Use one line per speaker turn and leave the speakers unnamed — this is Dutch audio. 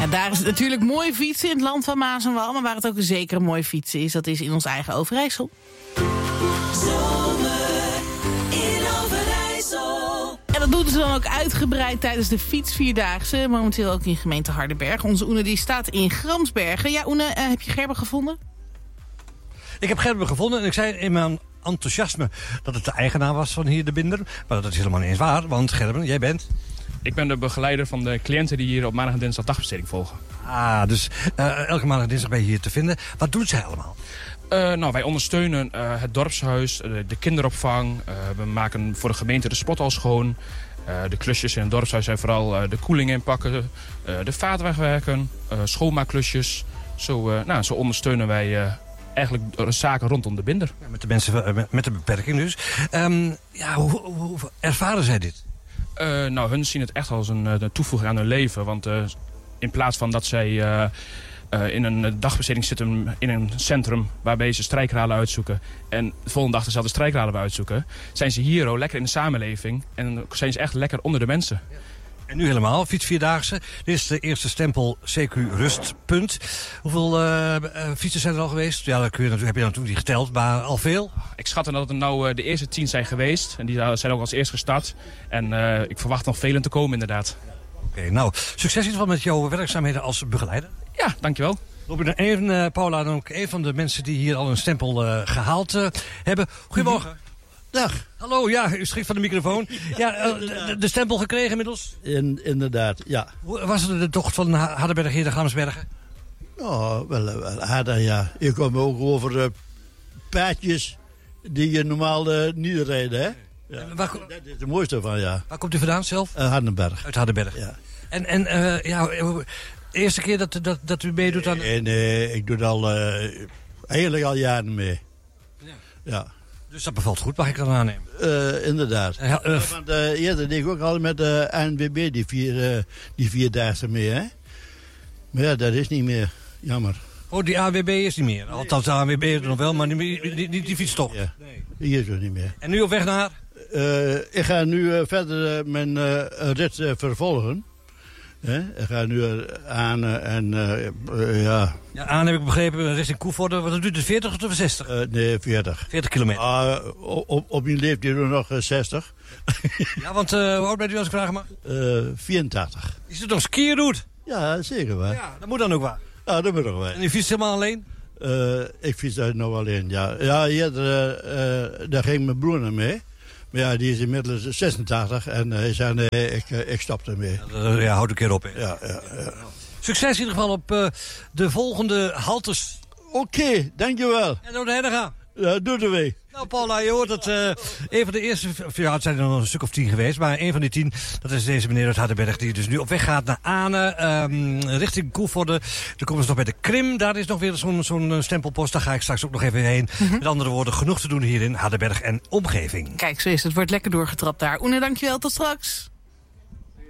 Ja, daar is het natuurlijk mooi fietsen in het land van Maas en Wal. Maar waar het ook zeker een mooi fietsen is, dat is in ons eigen Overijssel. En dat doen ze dan ook uitgebreid tijdens de fietsvierdaagse. Momenteel ook in gemeente Hardenberg. Onze Oene die staat in Gramsbergen. Ja, Oene, heb je Gerben gevonden?
Ik heb Gerben gevonden en ik zei in mijn enthousiasme dat het de eigenaar was van hier de Binder. Maar dat is helemaal niet eens waar, want Gerben, jij bent...
Ik ben de begeleider van de cliënten die hier op maandag en dinsdag dagbesteding volgen.
Ah, dus elke maandag en dinsdag ben je hier te vinden. Wat doen zij allemaal?
Wij ondersteunen het dorpshuis, de kinderopvang. We maken voor de gemeente de spot al schoon. De klusjes in het dorpshuis zijn vooral de koeling inpakken, de vaat wegwerken, schoonmaakklusjes. Zo ondersteunen wij eigenlijk zaken rondom de Binder.
Ja, met de mensen met de beperking dus. Hoe ervaren zij dit?
Hun zien het echt als een toevoeging aan hun leven. Want in plaats van dat zij in een dagbesteding zitten in een centrum waarbij ze strijkraden uitzoeken en de volgende dag dezelfde strijkraden uitzoeken, zijn ze hier lekker in de samenleving en zijn ze echt lekker onder de mensen. Ja.
En nu helemaal, fietsvierdaagse. Dit is de eerste stempel CQ Rustpunt. Hoeveel fietsers zijn er al geweest? Ja, dat heb je natuurlijk niet geteld, maar al veel?
Ik schat dat het de eerste 10 zijn geweest. En die zijn ook als eerst gestart. En ik verwacht nog velen te komen inderdaad.
Oké, nou, succes in ieder geval met jouw werkzaamheden als begeleider.
Ja, dankjewel.
Loop je er even, Paula, dan ook een van de mensen die hier al een stempel gehaald hebben. Goedemorgen.
Dag.
Hallo, ja, u schrikt van de microfoon. Ja, de stempel gekregen inmiddels?
Inderdaad, ja.
Hoe was het de tocht van Hardenberg hier naar Gramsbergen?
Oh, wel aardig, ja. Je komt ook over paadjes die je normaal niet rijden, hè? Ja. Dat is het mooiste van, ja.
Waar komt u vandaan zelf?
Hardenberg.
Uit Hardenberg.
Ja.
En de eerste keer dat u meedoet aan...
Nee, ik doe het eigenlijk al jaren mee. Ja.
Dus dat bevalt goed, mag ik dan aannemen?
Inderdaad. Want eerder deed ik ook al met de ANWB die vierdaagse mee, hè? Maar ja, dat is niet meer. Jammer.
Oh, die ANWB is niet meer? Althans, de ANWB is er nog wel, maar niet die fietstocht.
Ja, nee. Die is er niet meer.
En nu op weg naar?
Ik ga nu verder mijn rit vervolgen. Ik ga nu aan en ja...
Ja, aan heb ik begrepen, richting Koevoorde. Wat duurt het, 40 of 60?
Nee, 40.
40 kilometer.
Op je leeftijd nog 60.
Ja, want hoe oud bent u als ik vragen mag?
84.
Is het nog skieroute?
Ja, zeker wel.
Ja, dat moet dan ook wel.
Ja, dat moet ook wel.
En u fietst helemaal alleen?
Ik fiets daar nog alleen, ja. Ja, eerder, daar ging mijn broer naar mee. Maar ja, die is inmiddels 86 en hij zei nee, ik stop ermee.
Ja, houd een keer op. Hè.
Ja.
Succes in ieder geval op de volgende haltes.
Oké, dankjewel.
En door de heen gaan.
Ja, doe er weer.
Nou, Paula, je hoort het. Een van de eerste, ja, het zijn er nog een stuk of 10 geweest, maar een van die 10, dat is deze meneer uit Hardenberg, die dus nu op weg gaat naar Aane, richting Koevoorde. Dan komen ze nog bij de Krim, daar is nog weer zo'n stempelpost, daar ga ik straks ook nog even heen. Met andere woorden, genoeg te doen hier in Hardenberg en omgeving.
Kijk, zo is het. Het wordt lekker doorgetrapt daar. Oene, dankjewel. Tot straks.